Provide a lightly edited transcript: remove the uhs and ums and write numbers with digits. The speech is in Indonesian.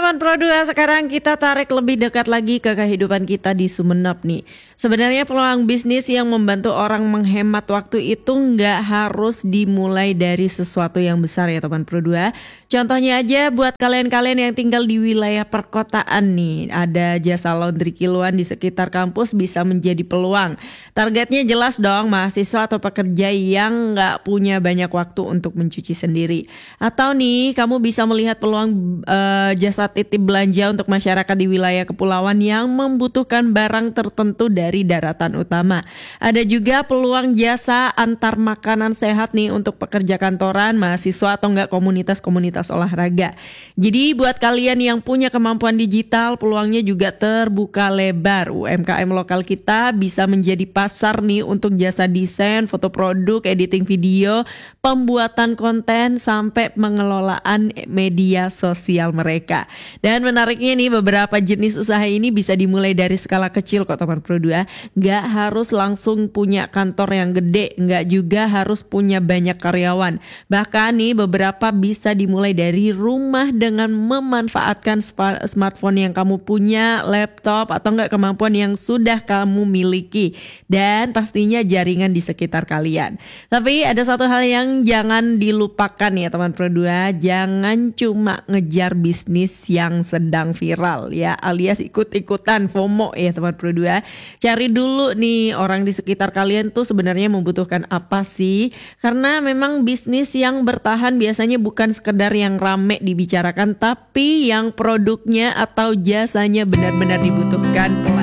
teman Pro 2, sekarang kita tarik lebih dekat lagi ke kehidupan kita di Sumeneb nih. Sebenarnya peluang bisnis yang membantu orang menghemat waktu itu nggak harus dimulai dari sesuatu yang besar ya teman Pro 2. Contohnya aja buat kalian-kalian yang tinggal di wilayah perkotaan nih. Ada jasa laundry kiloan di sekitar kampus bisa menjadi peluang. Targetnya jelas dong, mahasiswa atau pekerja yang nggak punya banyak waktu untuk mencuci sendiri. Atau nih kamu bisa melihat peluang jasa titip belanja untuk masyarakat di wilayah kepulauan yang membutuhkan barang tertentu dari daratan utama. Ada juga peluang jasa antar makanan sehat nih untuk pekerja kantoran, mahasiswa atau enggak komunitas-komunitas olahraga. Jadi buat kalian yang punya kemampuan digital, peluangnya juga terbuka lebar. UMKM lokal kita bisa menjadi pasar nih untuk jasa desain, foto produk, editing video, pembuatan konten sampai pengelolaan media sosial mereka. Dan menariknya nih, beberapa jenis usaha ini bisa dimulai dari skala kecil kok teman Pro 2. Nggak harus langsung punya kantor yang gede, nggak juga harus punya banyak karyawan. Bahkan nih beberapa bisa dimulai dari rumah dengan memanfaatkan smartphone yang kamu punya, laptop atau nggak kemampuan yang sudah kamu miliki. Dan pastinya jaringan di sekitar kalian. Tapi ada satu hal yang jangan dilupakan ya teman Pro 2, jangan cuma ngejar bisnis yang sedang viral ya, alias ikut-ikutan FOMO ya teman Pro 2. Cari dulu nih orang di sekitar kalian tuh sebenarnya membutuhkan apa sih, karena memang bisnis yang bertahan biasanya bukan sekedar yang rame dibicarakan, tapi yang produknya atau jasanya benar-benar dibutuhkan.